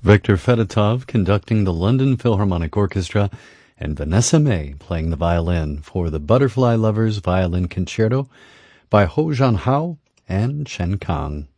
Viktor Fedotov conducting the London Philharmonic Orchestra, and Vanessa May playing the violin for the Butterfly Lovers Violin Concerto by Ho Jan Hao and Chen Kang.